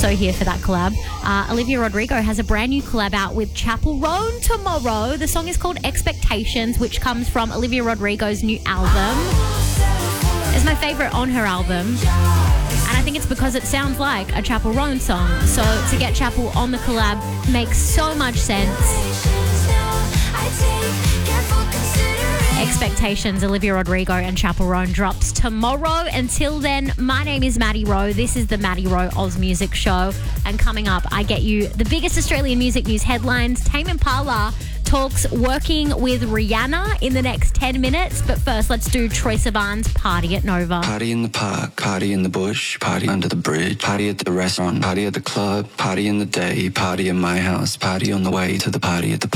also here for that collab. Olivia Rodrigo has a brand new collab out with Chapel Roan tomorrow. The song is called Expectations, which comes from Olivia Rodrigo's new album. It's my favourite on her album. And I think it's because it sounds like a Chapel Roan song. So to get Chapel on the collab makes so much sense. Expectations, Olivia Rodrigo and Chapel Roan drops tomorrow. Until then, my name is Maddie Rowe. This is the Maddie Rowe Oz Music Show. And coming up, I get you the biggest Australian music news headlines. Tame Impala talks working with Rihanna in the next 10 minutes. But first, let's do Troye Sivan's Party at Nova. Party in the park, party in the bush, party under the bridge, party at the restaurant, party at the club, party in the day, party in my house, party on the way to the party at the